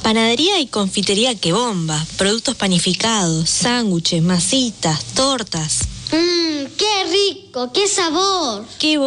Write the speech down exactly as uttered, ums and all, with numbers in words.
Panadería y confitería Que Bomba, productos panificados, sándwiches, masitas, tortas. Mmm, qué rico, qué sabor. ¡Qué